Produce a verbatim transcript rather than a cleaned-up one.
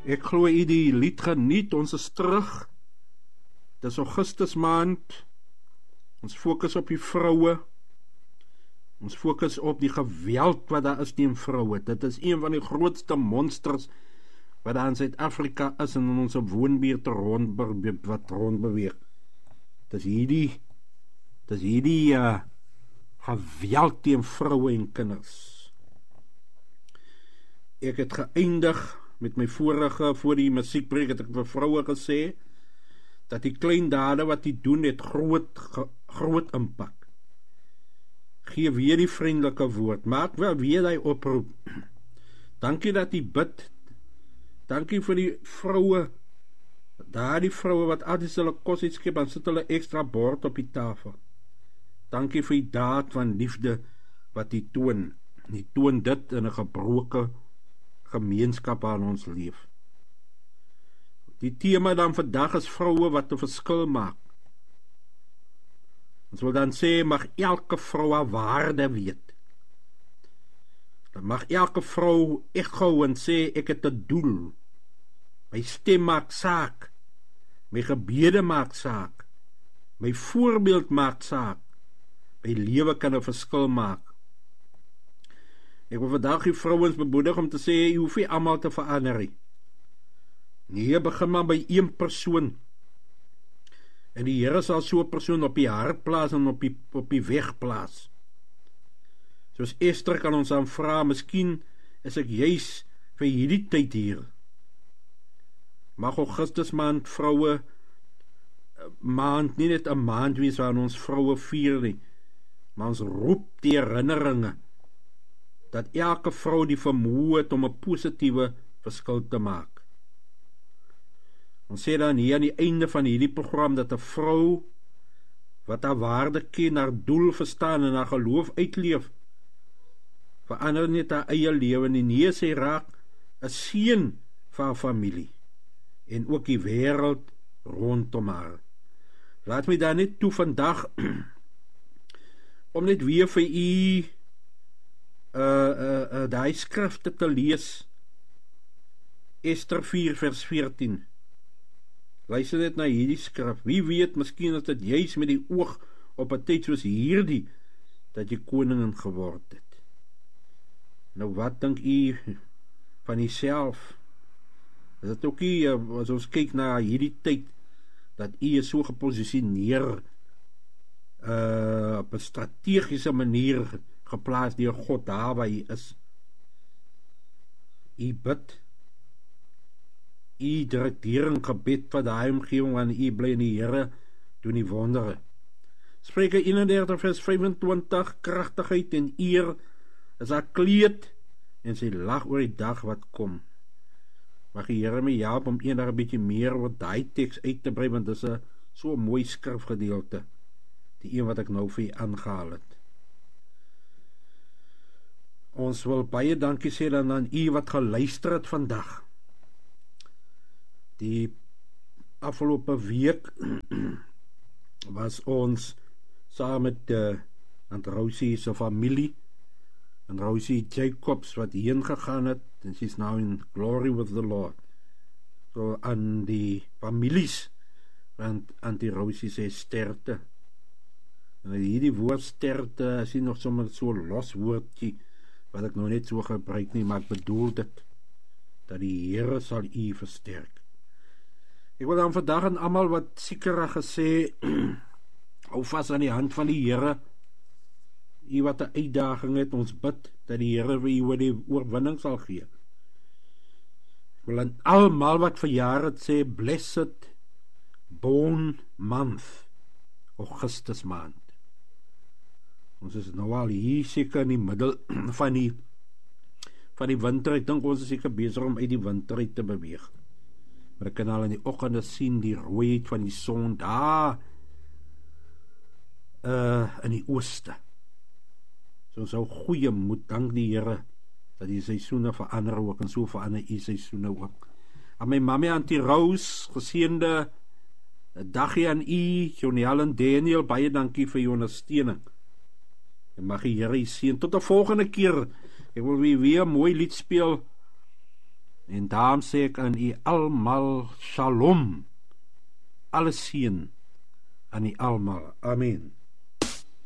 Ek glo u die lied geniet, ons is terug. Dis Augustus maand. Ons fokus op die vroue. Ons fokus op die geweld wat daar is teen vroue. Dit is een van die grootste monsters wat daar in Suid-Afrika is en in ons woonbuurte rond, wat rondbeweeg. Dis hierdie dis hierdie uh, geweld teen vroue en kinders. Ek het geëindig met my vorige, voor die musiekbreek het ek vir vroue gesê, dat die klein dade wat die doen het groot, groot impak. Gee weer die vriendelike woord, maak wel weer die oproep. Dankie dat die bid, dankie vir die vroue, daar die vroue wat altyd hulle kos het skep, dan sit hulle extra bord op die tafel. Dankie vir die daad van liefde wat die toon, die toon dit in 'n gebroke gemeenskap aan ons leef. Die tema dan vandag is vroue wat 'n verskil maak. Ons wil dan sê, mag elke vrou haar waarde weet. Dan mag elke vrou echo en sê, ek het 'n doel. My stem maak saak. My gebede maak saak. My voorbeeld maak saak. My lewe kan 'n verskil maak. Ek wil vandag die vrouens bemoedig om te sê, jy hoef nie almal te verander nie. Nee, begin maar by een persoon. En die Here sal so 'n persoon op die hart plaas en op die, op die weg plaas. Soos Esther kan ons aan vra, miskien is ek juis vir hierdie tyd hier. Mag Augustus maand vroue maand nie net 'n maand wees waarin ons vroue vier nie, maar ons roep die herinneringe dat elke vrou die vermoë het om 'n positiewe verskil te maak. Ons sê dan hier aan die einde van hierdie program dat 'n vrou wat haar waarde ken, haar doel verstaan en haar geloof uitleef, verander net haar eie lewe en nie, sy raak 'n seën vir haar familie en ook die wêreld rondom haar. Laat my dan net toe vandag om net weer vir u uh, uh, uh, die skrifte te lees. Ester vier vers veertien. Luister net na hierdie skrif. Wie weet, miskien is dit juis met die oog op 'n tyd soos hierdie dat jy koningin geword het. Nou wat dink u van jouself? Is dit ook nie, as ons kyk na hierdie tyd, dat u is so geposisioneer uh, op 'n strategiese manier geplaas deur God daar waar hy is. U bid, u direkteer in gebed vir daai omgewing waarin u bly, en die Here doen die wondere. Spreuke eenendertig vers vyfentwintig, kragtigheid en eer is haar kleed en sy lag oor die dag wat kom. Mag die Here my help om eendag 'n bietjie meer oor daai teks uit te brei, want dit is 'n so mooi skrifgedeelte, die een wat ek nou vir u aangehaal het. Ons wil baie dankie sê dan aan u wat geluister het vandag. Die afgelope week was ons saam met uh, Rosie se familie, en Rosie Jacobs wat heen gegaan het, en she's now in glory with the Lord. So aan die families, want aan die Rosie sê sterkte. En hierdie woord sterkte is nie nog sommer so los woordjie, wat ek nou net so gebruik nie, maar ek bedoel dit, dat die Here sal u versterk. Ek wil dan vandag aan almal wat siekerig gesê, hou vas aan die hand van die Here, u wat 'n uitdaging het, ons bid, dat die Here vir u die oorwinning sal gee. Ek wil aan almal wat verjaar het sê, blessed born month, Augustus maand. Ons is nou al hier seker in die middel van die van die winter. Ek dink ons is seker besig om uit die winter uit te beweeg. Maar ek kan al in die oggende sien die rooiheid van die son daar uh, in die ooste. So ons hou goeie moed, dank die Here dat die seisoene verander ook, en so verander die seisoene ook. Aan my mamma Auntie Rose, geseënde dagie aan u, Joniel en Daniel, baie dankie vir jou ondersteuning. En mag die Here u seën tot 'n volgende keer. Ek wil weer 'n mooi lied speel En daarom sê ek aan u almal shalom. Alles seën aan u almal. Amen.